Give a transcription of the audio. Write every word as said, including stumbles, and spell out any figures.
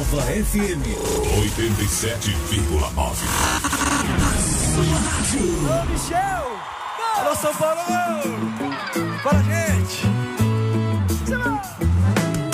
Nova F M oitenta e sete vírgula nove. Ô, Michel! Alô, São Paulo!